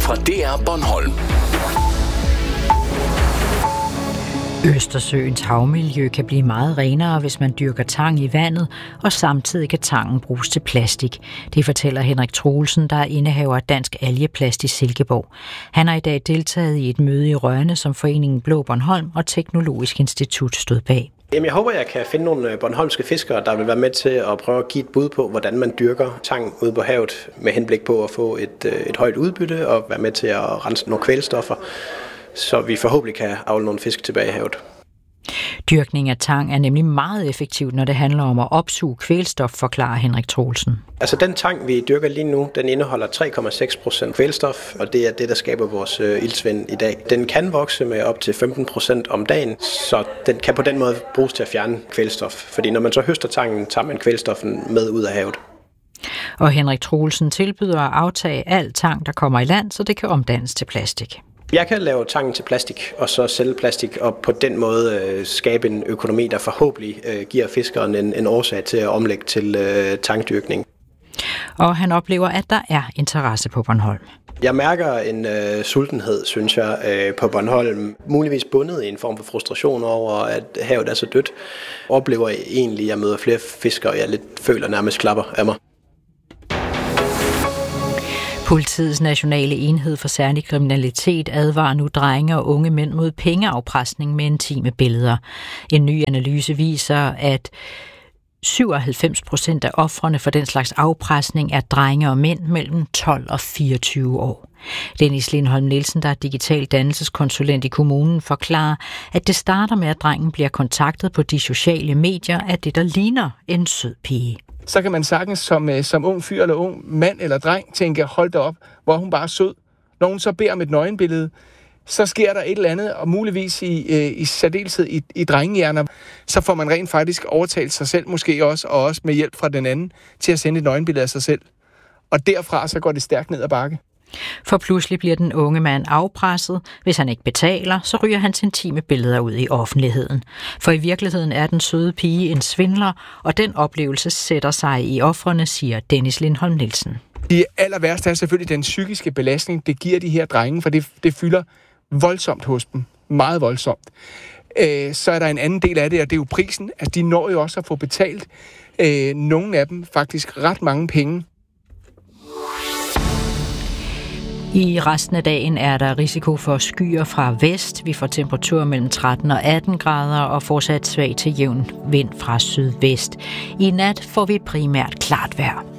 fra DR Bornholm. Østersøens havmiljø kan blive meget renere, hvis man dyrker tang i vandet, og samtidig kan tangen bruges til plastik. Det fortæller Henrik Troelsen, der er indehaver af Dansk Algeplast i Silkeborg. Han har i dag deltaget i et møde i Rønne, som Foreningen Blå Bornholm og Teknologisk Institut stod bag. Jeg håber, jeg kan finde nogle bornholmske fiskere, der vil være med til at prøve at give et bud på, hvordan man dyrker tang ude på havet, med henblik på at få et højt udbytte og være med til at rense nogle kvælstoffer, så vi forhåbentlig kan avle nogle fisk tilbage i havet. Dyrkning af tang er nemlig meget effektivt, når det handler om at opsuge kvælstof, forklarer Henrik Troelsen. Altså den tang, vi dyrker lige nu, den indeholder 3,6% kvælstof, og det er det, der skaber vores iltsvind i dag. Den kan vokse med op til 15% om dagen, så den kan på den måde bruges til at fjerne kvælstof. Fordi når man så høster tangen, tager man kvælstoffen med ud af havet. Og Henrik Troelsen tilbyder at aftage al tang, der kommer i land, så det kan omdannes til plastik. Jeg kan lave tangen til plastik, og så sælge plastik, og på den måde skabe en økonomi, der forhåbentlig giver fiskeren en årsag til at omlægge til tangdyrkning. Og han oplever, at der er interesse på Bornholm. Jeg mærker en sultenhed, synes jeg, på Bornholm. Muligvis bundet i en form for frustration over, at havet er så dødt. Oplever jeg egentlig, at jeg møder flere fiskere, og jeg lidt føler nærmest klapper af mig. Politiets nationale enhed for særlig kriminalitet advarer nu drenge og unge mænd mod pengeafpresning med intime billeder. En ny analyse viser, at 97% af ofrene for den slags afpresning er drenge og mænd mellem 12 og 24 år. Dennis Lindholm Nielsen, der er digital dannelseskonsulent i kommunen, forklarer, at det starter med, at drengen bliver kontaktet på de sociale medier af det, der ligner en sød pige. Så kan man sagtens som ung fyr eller ung mand eller dreng tænke, hold da op, hvor hun bare er sød. Når hun så beder om et nøgenbillede, så sker der et eller andet, og muligvis i særdeleshed i drengehjerner, så får man rent faktisk overtalt sig selv måske også, og også med hjælp fra den anden, til at sende et nøgenbillede af sig selv. Og derfra så går det stærkt ned ad bakke. For pludselig bliver den unge mand afpresset. Hvis han ikke betaler, så ryger hans intime billeder ud i offentligheden. For i virkeligheden er den søde pige en svindler, og den oplevelse sætter sig i ofrene, siger Dennis Lindholm Nielsen. Det aller værste er selvfølgelig den psykiske belastning, det giver de her drenge, for det fylder voldsomt hos dem. Meget voldsomt. Så er der en anden del af det, og det er jo prisen. Altså, de når jo også at få betalt nogle af dem faktisk ret mange penge. I resten af dagen er der risiko for skyer fra vest. Vi får temperaturer mellem 13 og 18 grader og fortsat svag til jævn vind fra sydvest. I nat får vi primært klart vejr.